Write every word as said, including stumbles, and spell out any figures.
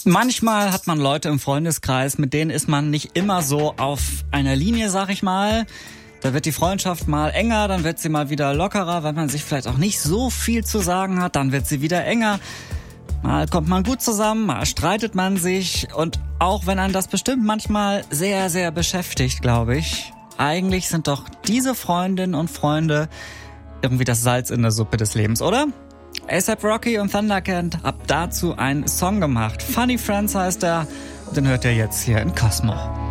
Manchmal hat man Leute im Freundeskreis, mit denen ist man nicht immer so auf einer Linie, sag ich mal. Da wird die Freundschaft mal enger, dann wird sie mal wieder lockerer, weil man sich vielleicht auch nicht so viel zu sagen hat. Dann wird sie wieder enger. Mal kommt man gut zusammen, mal streitet man sich. Und auch wenn einen das bestimmt manchmal sehr, sehr beschäftigt, glaube ich, eigentlich sind doch diese Freundinnen und Freunde irgendwie das Salz in der Suppe des Lebens, oder? A$AP Rocky und Thundercat ab dazu einen Song gemacht. Funny Friends heißt er. Den hört ihr jetzt hier in Cosmo.